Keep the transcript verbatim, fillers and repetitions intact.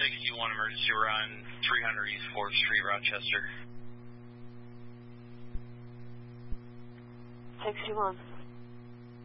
sixty-one emergency run, three hundred East fourth Street, Rochester. sixty-one.